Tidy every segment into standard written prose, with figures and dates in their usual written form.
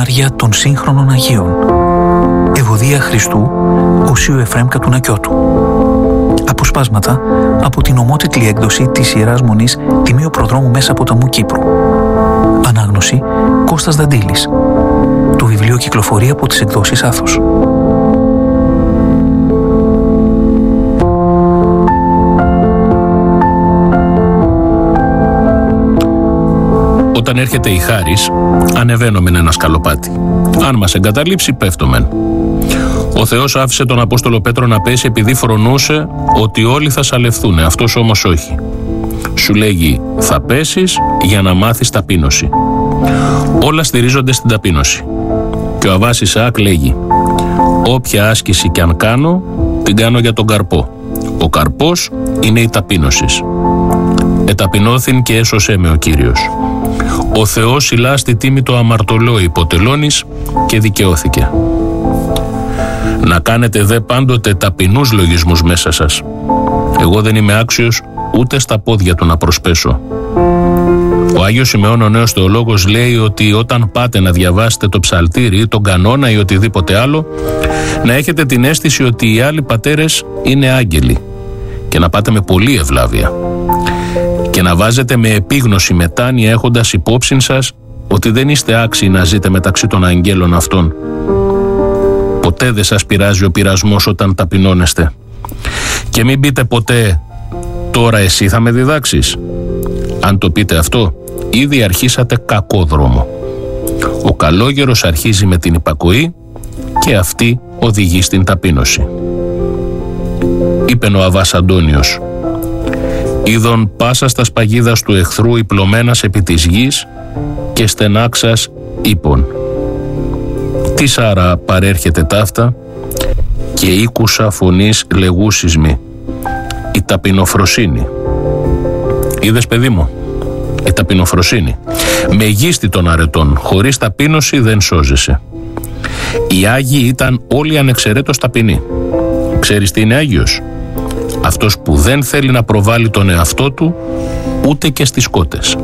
Σεμινάρια των σύγχρονων Αγίων. Ευωδία Χριστού, Οσίου Εφραίμ Κατουνακιώτου. Αποσπάσματα από την ομότιτλη έκδοση της Ιεράς Μονής Τιμίου Προδρόμου Μέσα Ποταμού Κύπρου. Ανάγνωση Κώστας Δαντήλης. Το βιβλίο κυκλοφορεί από τις εκδόσεις Άθος. Όταν έρχεται η χάρις, ανεβαίνομεν ένα σκαλοπάτι. Αν μας εγκαταλείψει, πέφτομεν. Ο Θεός άφησε τον Απόστολο Πέτρο να πέσει επειδή φρονούσε ότι όλοι θα σαλευθούν, αυτός όμως όχι. Σου λέγει, θα πέσεις για να μάθεις ταπείνωση. Όλα στηρίζονται στην ταπείνωση. Και ο Αββάς Ισαάκ λέγει, όποια άσκηση κι αν κάνω, την κάνω για τον καρπό. Ο καρπός είναι η ταπείνωση. Εταπεινώθην και έσωσέ με ο Κύριος. Ο Θεός ηλά στη τίμη το αμαρτωλό υποτελώνεις και δικαιώθηκε. Να κάνετε δε πάντοτε ταπεινούς λογισμούς μέσα σας. Εγώ δεν είμαι άξιος ούτε στα πόδια του να προσπέσω. Ο Άγιος Σημεών ο Νέος Θεολόγος λέει ότι όταν πάτε να διαβάσετε το ψαλτήρι, τον κανόνα ή οτιδήποτε άλλο, να έχετε την αίσθηση ότι οι άλλοι πατέρες είναι άγγελοι και να πάτε με πολλή ευλάβεια. Και να βάζετε με επίγνωση μετάνοια έχοντας υπόψη σας ότι δεν είστε άξιοι να ζείτε μεταξύ των αγγέλων αυτών. Ποτέ δεν σας πειράζει ο πειρασμός όταν ταπεινώνεστε. Και μην πείτε ποτέ, τώρα εσύ θα με διδάξεις. Αν το πείτε αυτό, ήδη αρχίσατε κακό δρόμο. Ο καλόγερος αρχίζει με την υπακοή και αυτή οδηγεί στην ταπείνωση. Είπεν ο Αββάς Αντώνιος, είδον πάσα στα παγίδας του εχθρού υπλωμένας επί της γης και στενάξας ύπων. Τι άρα παρέρχεται ταύτα και ήκουσα φωνής λεγούσισμη, η ταπεινοφροσύνη. Είδες παιδί μου, η ταπεινοφροσύνη. Μεγίστη των αρετών, χωρίς ταπείνωση δεν σώζεσαι. Οι Άγιοι ήταν όλοι ανεξαιρέτως ταπεινοί. Ξέρεις τι είναι Άγιος? Αυτός που δεν θέλει να προβάλλει τον εαυτό του ούτε και στις κότες.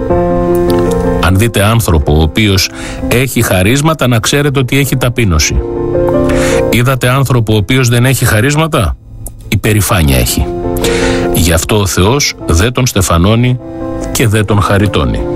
Αν δείτε άνθρωπο ο οποίος έχει χαρίσματα, να ξέρετε ότι έχει ταπείνωση. Είδατε άνθρωπο ο οποίος δεν έχει χαρίσματα? Υπερηφάνεια έχει. Γι' αυτό ο Θεός δεν τον στεφανώνει και δεν τον χαριτώνει.